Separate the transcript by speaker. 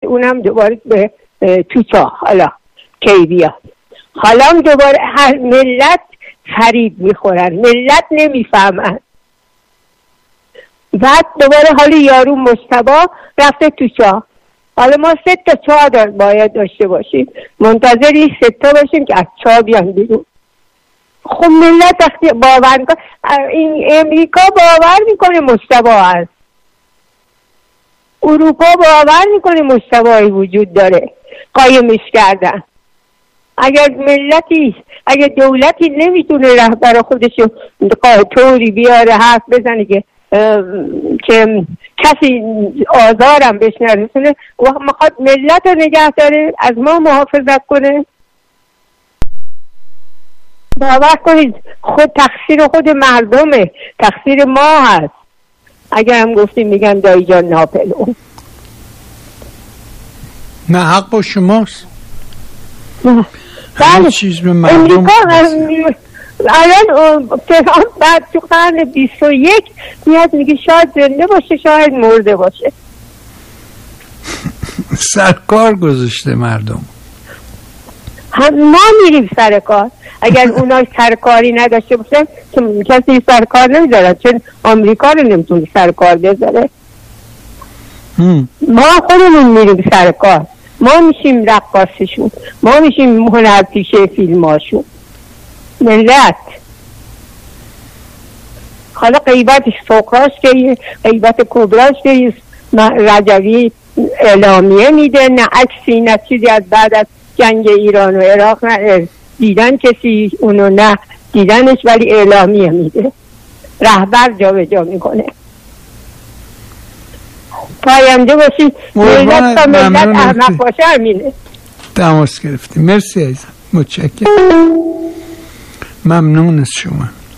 Speaker 1: اونم دوباره به توتا، حالا کی بیاد. حالا دوباره ملت فریب میخورن، ملت نمیفهمن. بعد دوباره حالا یارو مجتبی رفته تو چاه. حالا ما 3 تا چاه باید داشته باشیم، منتظر این 3 تا باشیم که از چاه بیان بیرون. خب ملت وقتی باور میکنه، این امریکا باور میکنه مجتبی هست، اروپا باور میکنه مجتبی وجود داره، قایمش کردن. اگر دولتی نمیتونه رهبر خودشو طوری بیاره حرف بزنه که کسی آزارم بهش نرسونه و میخواد ملت رو نگه داره، از ما محافظت کنه، باور کنید تقصیر خود مردمه، تقصیر ما هست. اگر هم گفتیم میگن دایی جان ناپلئون.
Speaker 2: نه حق با شماست.
Speaker 1: بله
Speaker 2: چیز به مردم
Speaker 1: امریکا الان تهران بعد تو قرن 21 میاد میگه شاید زنده باشه شاید مرده باشه.
Speaker 2: سرکار گذاشته مردم.
Speaker 1: ما میریم سر کار. اگر اونا سرکاری نداشته باشن کسی سرکار نمیذارن، چون آمریکا رو نمیتونه سرکار بذاره. ما خودمون میریم سر کار، ما میشیم رقاصشون، ما میشیم هنرپیشه فیلماشون. ملت حالا غیبتش فقراش که غیبت کبراش که رجوی اعلامیه میده، نه عکسی نه چیزی از بعد از جنگ ایران و عراق نه دیدن کسی اونو، نه دیدنش ولی اعلامیه میده، رهبر جا به جا میکنه. پاینده باشید ملت تا ملت احمق باشه همینه.
Speaker 2: تماس گرفتیم. مرسی عزیزم، متشکرم، ممنون از شما.